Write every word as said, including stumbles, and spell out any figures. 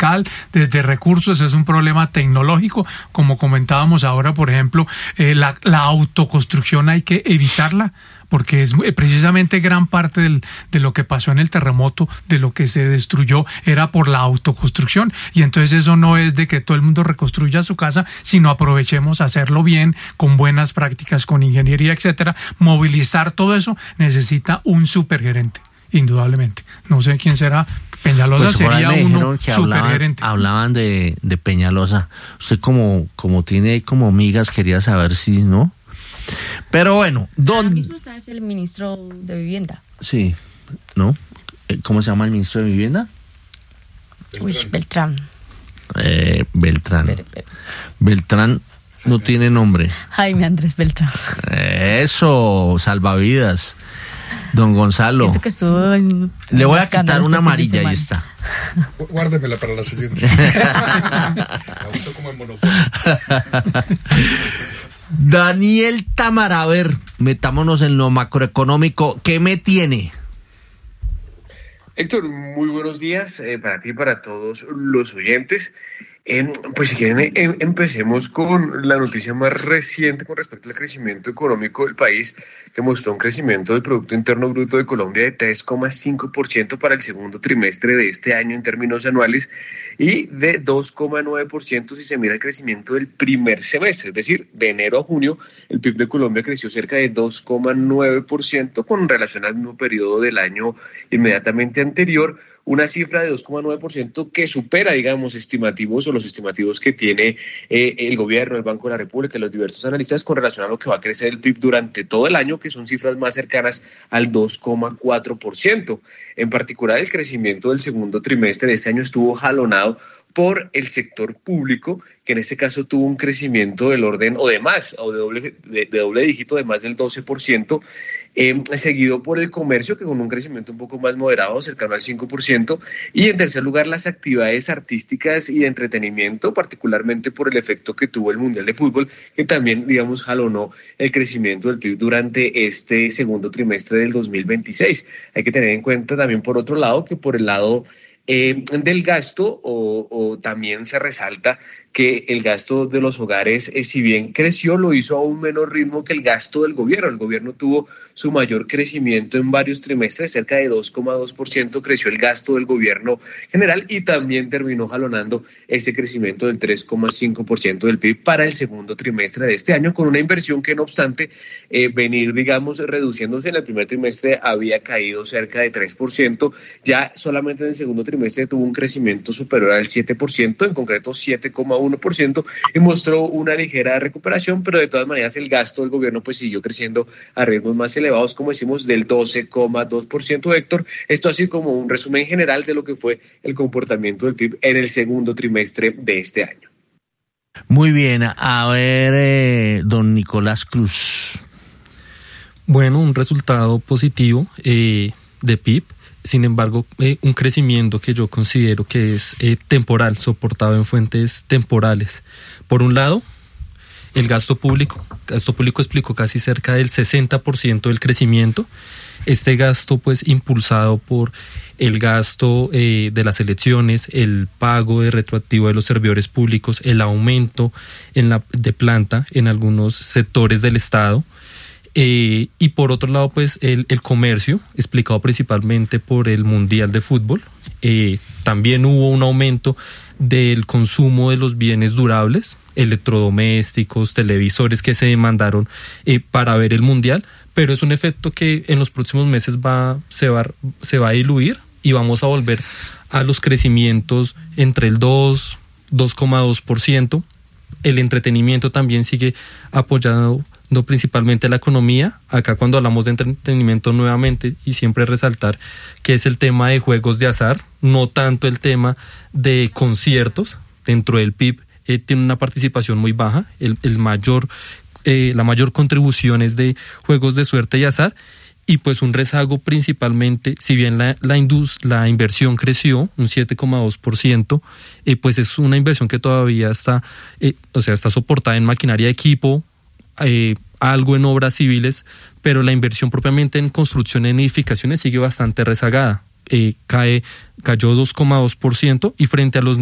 fiscal, desde recursos, es un problema tecnológico, como comentábamos ahora, por ejemplo, eh, la, la autoconstrucción hay que evitarla, porque es precisamente gran parte del, de lo que pasó en el terremoto, de lo que se destruyó, era por la autoconstrucción, y entonces eso no es de que todo el mundo reconstruya su casa, sino aprovechemos hacerlo bien, con buenas prácticas, con ingeniería, etcétera. Movilizar todo eso necesita un supergerente, indudablemente. No sé quién será. Peñalosa pues sería uno que supergerente. Hablaban, hablaban de, de Peñalosa. Usted como, como tiene ahí como amigas, quería saber si, ¿no? Pero bueno, ¿dónde? Ahora mismo está es el ministro de Vivienda. Sí, ¿no? ¿Cómo se llama el ministro de Vivienda? Uy, Beltrán. Eh, Beltrán. Ber, ber. Beltrán no tiene nombre. Jaime Andrés Beltrán. Eso, salvavidas. Don Gonzalo. Eso que estuvo en... Le voy a quitar una amarilla, ahí está. Guárdemela para la siguiente. Me gustó como en Monopoly. Daniel Támara, a ver, metámonos en lo macroeconómico. ¿Qué me tiene? Héctor, muy buenos días eh, para ti y para todos los oyentes. Eh, pues si quieren, eh, empecemos con la noticia más reciente con respecto al crecimiento económico del país, que mostró un crecimiento del Producto Interno Bruto de Colombia de tres coma cinco por ciento para el segundo trimestre de este año en términos anuales y de dos coma nueve por ciento si se mira el crecimiento del primer semestre, es decir, de enero a junio, el P I B de Colombia creció cerca de dos coma nueve por ciento con relación al mismo periodo del año inmediatamente anterior, una cifra de dos coma nueve por ciento que supera, digamos, estimativos o los estimativos que tiene eh, el gobierno, el Banco de la República y los diversos analistas con relación a lo que va a crecer el P I B durante todo el año, que son cifras más cercanas al dos coma cuatro por ciento. En particular, el crecimiento del segundo trimestre de este año estuvo jalonado por el sector público, que en este caso tuvo un crecimiento del orden o de más, o de doble, de, de doble dígito de más del doce por ciento, eh, seguido por el comercio, que con un crecimiento un poco más moderado, cercano al cinco por ciento, y en tercer lugar las actividades artísticas y de entretenimiento, particularmente por el efecto que tuvo el Mundial de Fútbol, que también, digamos, jalonó el crecimiento del P I B durante este segundo trimestre del dos mil veintiséis. Hay que tener en cuenta también, por otro lado, que por el lado Eh, del gasto o, o también se resalta que el gasto de los hogares, eh, si bien creció, lo hizo a un menor ritmo que el gasto del gobierno. El gobierno tuvo su mayor crecimiento en varios trimestres, cerca de dos coma dos por ciento creció el gasto del gobierno general y también terminó jalonando este crecimiento del tres coma cinco por ciento del P I B para el segundo trimestre de este año, con una inversión que no obstante eh, venir, digamos, reduciéndose en el primer trimestre había caído cerca de tres por ciento, ya solamente en el segundo trimestre tuvo un crecimiento superior al siete por ciento, en concreto siete coma uno por ciento, y mostró una ligera recuperación, pero de todas maneras el gasto del gobierno pues siguió creciendo a ritmos más elevados, como decimos, del doce coma dos por ciento, Héctor. Esto así como un resumen general de lo que fue el comportamiento del P I B en el segundo trimestre de este año. Muy bien, a ver, eh, don Nicolás Cruz. Bueno, un resultado positivo eh, de P I B. Sin embargo, eh, un crecimiento que yo considero que es eh, temporal, soportado en fuentes temporales. Por un lado, el gasto público. El gasto público explicó casi cerca del sesenta por ciento del crecimiento. Este gasto, pues, impulsado por el gasto eh, de las elecciones, el pago de retroactivo de los servidores públicos, el aumento en la, de planta en algunos sectores del Estado. Eh, y por otro lado, pues el, el comercio, explicado principalmente por el Mundial de Fútbol. Eh, también hubo un aumento del consumo de los bienes durables, electrodomésticos, televisores que se demandaron eh, para ver el Mundial, pero es un efecto que en los próximos meses va, se, va, se va a diluir y vamos a volver a los crecimientos entre el dos, dos coma dos por ciento. El entretenimiento también sigue apoyado no principalmente la economía. Acá cuando hablamos de entretenimiento nuevamente y siempre resaltar que es el tema de juegos de azar, no tanto el tema de conciertos. Dentro del P I B eh, tiene una participación muy baja, el, el mayor, eh, la mayor contribución es de juegos de suerte y azar, y pues un rezago principalmente, si bien la, la, indus, la inversión creció un siete coma dos por ciento, eh, pues es una inversión que todavía está, eh, o sea, está soportada en maquinaria de equipo, Eh, algo en obras civiles, pero la inversión propiamente en construcción en edificaciones sigue bastante rezagada. Eh, cae, cayó dos coma dos por ciento y frente a los